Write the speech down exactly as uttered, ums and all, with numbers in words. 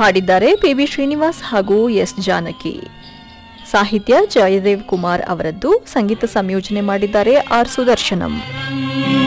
ಹಾಡಿದ್ದಾರೆ ಪಿಬಿ ಶ್ರೀನಿವಾಸ್ ಹಾಗೂ ಎಸ್ ಜಾನಕಿ. ಸಾಹಿತ್ಯ ಜಯದೇವ್ ಕುಮಾರ್ ಅವರದ್ದು. ಸಂಗೀತ ಸಂಯೋಜನೆ ಮಾಡಿದ್ದಾರೆ ಆರ್ ಸುದರ್ಶನಂ.